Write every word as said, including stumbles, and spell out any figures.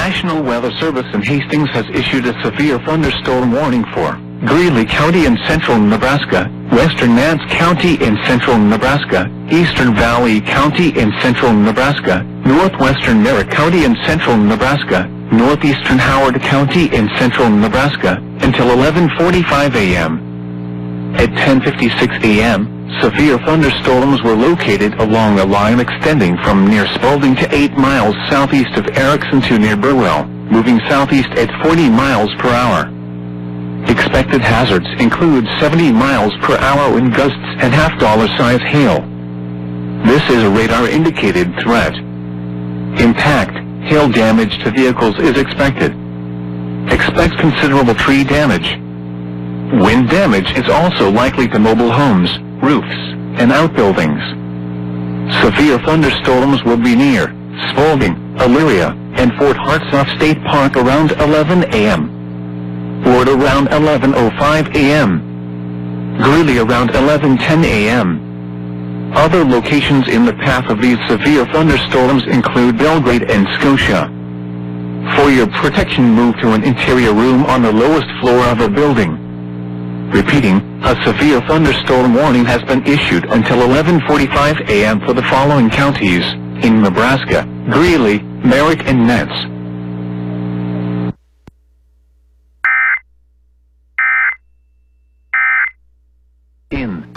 National Weather Service in Hastings has issued a severe thunderstorm warning for Greeley County in central Nebraska, western Nance County in central Nebraska, eastern Valley County in central Nebraska, northwestern Merritt County in central Nebraska, northeastern Howard County in central Nebraska, until eleven forty-five a m At ten fifty-six a m, severe thunderstorms were located along a line extending from near Spalding to eight miles southeast of Erickson to near Burwell, moving southeast at forty miles per hour. Expected hazards include seventy miles per hour wind gusts and half-dollar size hail. This is a radar-indicated threat. Impact, hail damage to vehicles is expected. Expect considerable tree damage. Wind damage is also likely to mobile homes, roofs, and outbuildings. Severe thunderstorms will be near Spalding, Elyria, and Fort Hartsoff State Park around eleven a m Ward around eleven oh five a m Greeley around eleven ten a m Other locations in the path of these severe thunderstorms include Belgrade and Scotia. For your protection, move to an interior room on the lowest floor of a building. Repeating, a severe thunderstorm warning has been issued until eleven forty-five a m for the following counties in Nebraska: Greeley, Merritt, and Nance. In